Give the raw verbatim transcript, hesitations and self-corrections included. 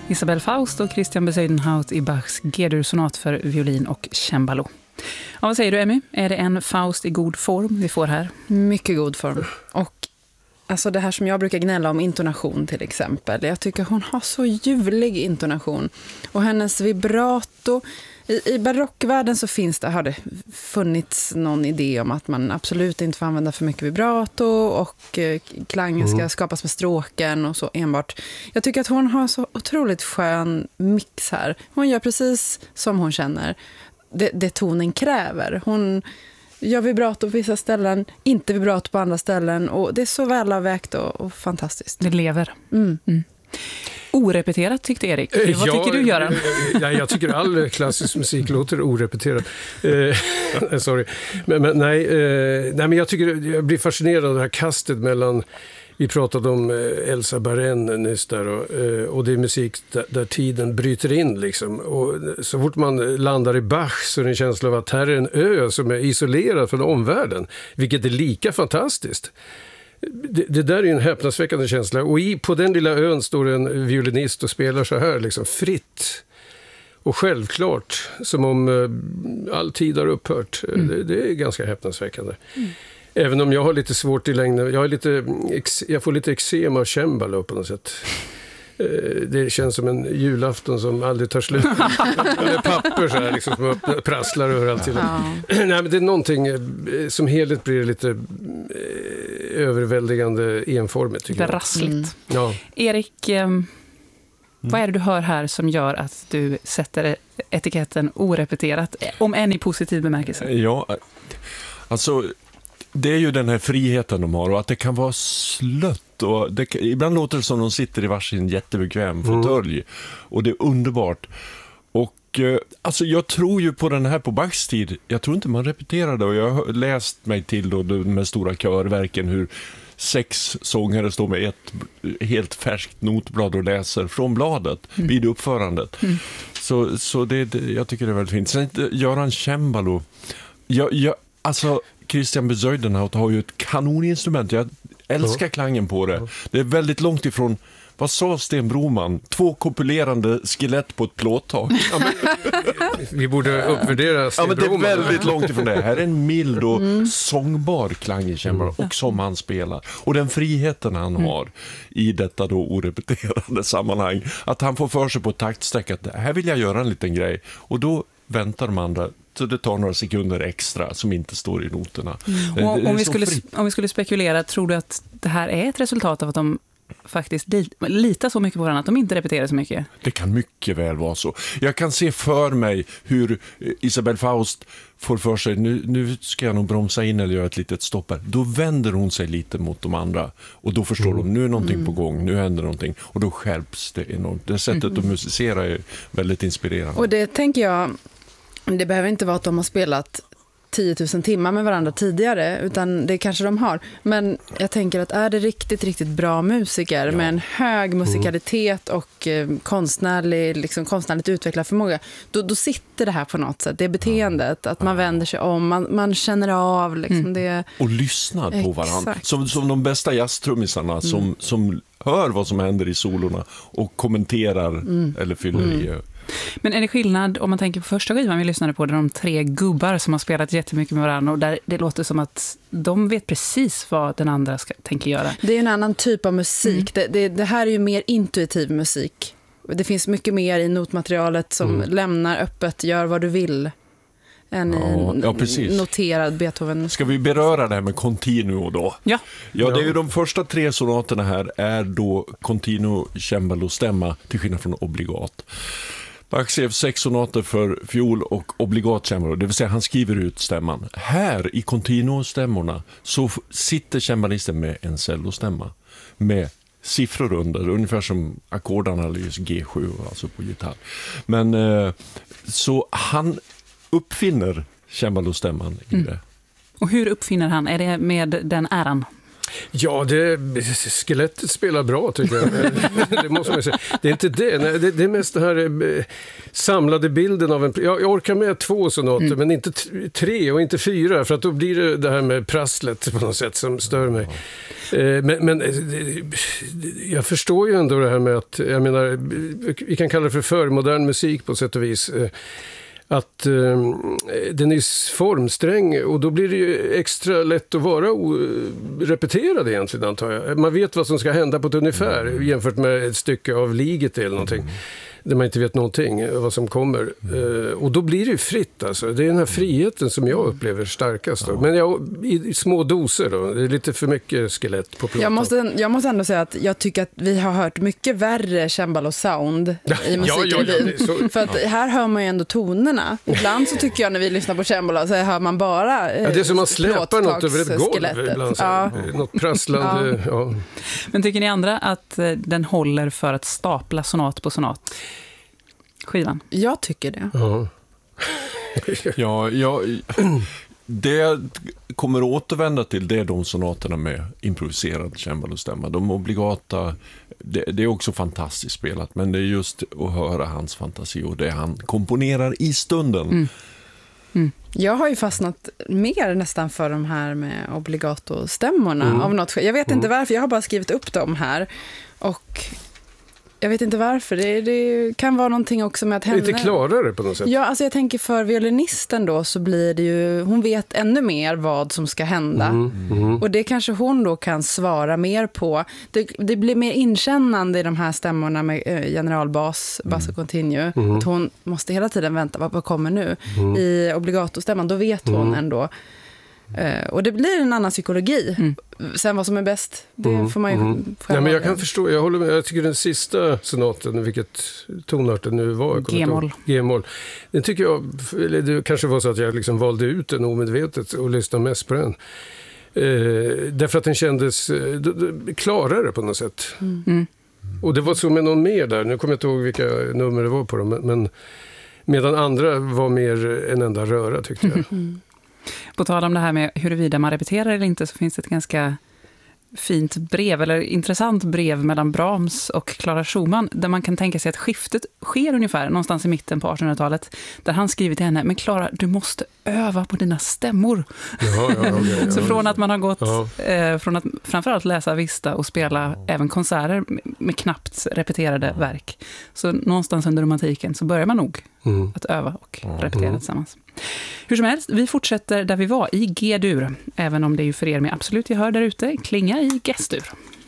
Isabelle Faust och Christian Bezuidenhout i Bachs G-dur-sonat för violin och cembalo. Ja, vad säger du, Emmy? Är det en Faust i god form vi får här? Mycket god form. Och alltså det här som jag brukar gnälla om, intonation till exempel. Jag tycker hon har så ljuvlig intonation. Och hennes vibrato. I, I barockvärlden så finns det, har det funnits någon idé om att man absolut inte får använda för mycket vibrato och eh, klangen ska mm. skapas med stråken och så enbart. Jag tycker att hon har så otroligt skön mix här. Hon gör precis som hon känner. Det, det tonen kräver. Hon gör vibrato på vissa ställen, inte vibrato på andra ställen, och det är så välavvägt och, och fantastiskt. Det lever. Mm. Mm. Orepeterat tyckte Erik. Vad ja, tycker du, Göran? Ja, jag tycker all klassisk musik låter orepeterad. Eh, sorry. Men, men, nej, eh, nej, men jag tycker jag blir fascinerad av det här kastet mellan. Vi pratade om Elsa Baren nyss där, och, och det är musik där, där tiden bryter in liksom. Och så fort man landar i Bach så är det en känsla av att här är en ö som är isolerad från omvärlden, vilket är lika fantastiskt. Det, det där är en häpnadsväckande känsla, och i, på den lilla ön står en violinist och spelar så här liksom fritt och självklart, som om all tid har upphört. Mm. Det, det är ganska häpnadsväckande. Mm. Även om jag har lite svårt i längden, jag, har lite, jag får lite eksem av cembalo på något sätt. Det känns som en julafton som aldrig tar slut. Eller papper så här, liksom, som prasslar överallt till. Ja. Nej, men det är någonting som helhet blir lite överväldigande enformigt, tycker jag. Rassligt. Mm. Ja. Erik, mm. vad är det du hör här som gör att du sätter etiketten orepeterat, om än i positiv bemärkelse? Ja, alltså det är ju den här friheten de har, och att det kan vara slött, och det, ibland låter det som de sitter i varsin jättebekväm fåtölj, mm. och det är underbart. Och eh, alltså jag tror ju på den här på Bachs tid, jag tror inte man repeterade, och jag har läst mig till då med stora körverken hur sex sångare står med ett helt färskt notblad och läser från bladet mm. vid uppförandet. Mm. Så, så det, det, jag tycker det är väldigt fint. Sen Göran cembalo. Jag, jag, alltså Christian Bezuidenhout har ju ett kanoninstrument. Jag älskar ja. klangen på det. Ja. Det är väldigt långt ifrån, vad sa Sten Broman? Två kopulerande skelett på ett plåttak. Ja, men, vi borde uppvärdera Sten ja, men det är Broman. väldigt långt ifrån det. Här är en mild och mm. sångbar klang i cembalo, och som han spelar. Och den friheten han mm. har i detta då orepeterande sammanhang. Att han får för sig på ett taktsträck att här vill jag göra en liten grej. Och då väntar de andra. Så det tar några sekunder extra som inte står i noterna. Mm. Och om, vi skulle, om vi skulle spekulera, tror du att det här är ett resultat av att de faktiskt litar så mycket på varandra att de inte repeterar så mycket? Det kan mycket väl vara så. Jag kan se för mig hur Isabelle Faust får för sig, nu, nu ska jag nog bromsa in eller göra ett litet stopp här. Då vänder hon sig lite mot de andra, och då förstår mm. de, nu är någonting mm. på gång, nu händer någonting, och då skärps det enormt. Det sättet mm. att musicera är väldigt inspirerande. Och det tänker jag, det behöver inte vara att de har spelat tio tusen timmar med varandra tidigare, utan det kanske de har. Men jag tänker att är det riktigt, riktigt bra musiker ja. med en hög musikalitet och eh, konstnärlig, liksom, konstnärligt utvecklad förmåga, då, då sitter det här på något sätt. Det är beteendet, att man vänder sig om, man, man känner av liksom, mm. det. Och lyssnar på varandra. Som, som de bästa jazztrummisarna mm. som, som hör vad som händer i solorna och kommenterar mm. eller fyller mm. i. Men är det skillnad om man tänker på första skivan vi lyssnade på, där de tre gubbar som har spelat jättemycket med varandra, och där det låter som att de vet precis vad den andra ska, tänker göra. Det är en annan typ av musik. Mm. Det, det, det här är ju mer intuitiv musik. Det finns mycket mer i notmaterialet som mm. lämnar öppet, gör vad du vill, än ja, i ja, noterad Beethoven. Ska vi beröra det här med continuo då? Ja. Ja, det är ju de första tre sonaterna här är då continuo cembalo-stämma till skillnad från obligat. Bach skrev sex sonater för fiol och obligat cembalo, det vill säga han skriver ut stämman. Här i continuo-stämmorna så sitter cembalisten med en cellostämma med siffror under, ungefär som ackordarna eller just G sju, alltså på gitarr. Men eh, så han uppfinner cembalo-stämman i mm. det. Och hur uppfinner han? Är det med den äran? Ja, det, skelettet spelar bra tycker jag. Det måste man säga. Det är inte det. Nej, det, det är mest den här eh, samlade bilden av en... Jag, jag orkar med två sonater, mm. men inte t- tre och inte fyra. För att då blir det det här med prasslet på något sätt som stör mig. Eh, men men eh, jag förstår ju ändå det här med att... Jag menar, vi kan kalla det för förmodern musik på sätt och vis. Eh, att eh, den är formsträng och då blir det ju extra lätt att vara o- repeterad egentligen antar jag. Man vet vad som ska hända på ett ungefär mm. jämfört med ett stycke av liget eller någonting. Mm. Där man inte vet någonting vad som kommer. Mm. Eh, och då blir det ju fritt alltså. Det är den här friheten som jag upplever starkast. Då. Ja. Men jag, i, i små doser då. Det är lite för mycket skelett på plattan. Jag måste, jag måste ändå säga att jag tycker att vi har hört mycket värre cembalo sound i musikrevyn. Ja, ja, ja, för att här hör man ju ändå tonerna. Ibland så tycker jag när vi lyssnar på cembalo så hör man bara eh, ja, det är som man släpar något över ett golv ibland. Så, ja. Något prasslande. Ja. Ja. Men tycker ni andra att den håller för att stapla sonat på sonat? Skivan? Jag tycker det. Ja. ja, ja, det kommer återvända till det är de sonaterna med improviserad cembalostämma. De obligata, det, det är också fantastiskt spelat, men det är just att höra hans fantasi och det han komponerar i stunden. Mm. Mm. Jag har ju fastnat mer nästan för de här med obligato-stämmorna mm. av något. Jag vet mm. inte varför, jag har bara skrivit upp dem här och jag vet inte varför. Det, det kan vara någonting också med att henne... Lite klarare på något sätt. Ja, alltså jag tänker för violinisten då så blir det ju... Hon vet ännu mer vad som ska hända. Mm, mm. Och det kanske hon då kan svara mer på. Det, det blir mer inkännande i de här stämmorna med eh, generalbas, bass och continue. Mm. Att hon måste hela tiden vänta, vad, vad kommer nu? Mm. I obligato-stämman, då vet hon mm. ändå... Uh, och det blir en annan psykologi. Mm. Sen vad som är bäst, det mm. får man ju mm. själv. Ja, men jag kan förstå, jag håller med, jag tycker den sista sonaten, vilket tonart det nu var. G-moll. G-moll. Den tycker jag, eller det kanske var så att jag liksom valde ut den omedvetet och lyssnade mest på den. Uh, därför att den kändes uh, d- d- klarare på något sätt. Mm. Mm. Och det var så med någon mer där, nu kommer jag inte ihåg vilka nummer det var på dem, men, men medan andra var mer en enda röra tyckte jag. Mm. På tal om det här med huruvida man repeterar eller inte så finns det ett ganska fint brev eller intressant brev mellan Brahms och Clara Schumann där man kan tänka sig att skiftet sker ungefär någonstans i mitten på artonhundratalet där han skriver till henne, men Clara, du måste öva på dina stämmor. Ja, ja, okay, ja. Så från att man har gått ja. eh, från att framförallt läsa Vista och spela ja. även konserter med, med knappt repeterade ja. verk. Så någonstans under romantiken så börjar man nog mm. att öva och ja. repetera mm. tillsammans. Hur som helst, vi fortsätter där vi var i G-dur, även om det är ju för er med absolut gehör där ute, klinga i G-dur.